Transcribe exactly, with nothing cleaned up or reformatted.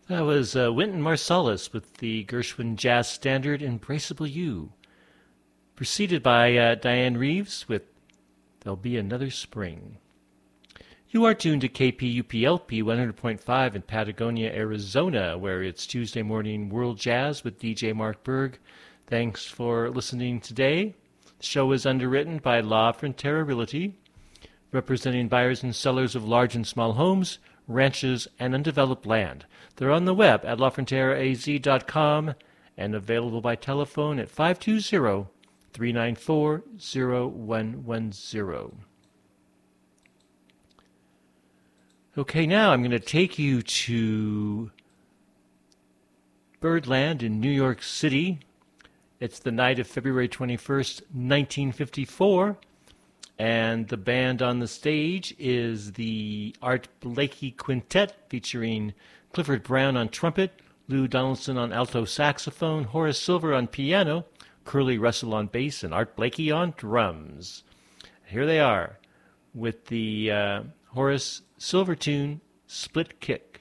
That was uh, Wynton Marsalis with the Gershwin Jazz Standard Embraceable You, preceded by uh, Diane Reeves with There'll Be Another Spring. You are tuned to K P U P L P one hundred point five in Patagonia, Arizona, where it's Tuesday morning World Jazz with D J Mark Berg. Thanks for listening today. The show is underwritten by La Frontera Realty, representing buyers and sellers of large and small homes, ranches, and undeveloped land. They're on the web at la frontera a z dot com and available by telephone at five two zero, three nine four, zero one one zero. Okay, now I'm going to take you to Birdland in New York City. It's the night of February twenty-first, nineteen fifty-four. And the band on the stage is the Art Blakey Quintet, featuring Clifford Brown on trumpet, Lou Donaldson on alto saxophone, Horace Silver on piano, Curly Russell on bass, and Art Blakey on drums. Here they are with the uh, Horace Silver tune, Split Kick.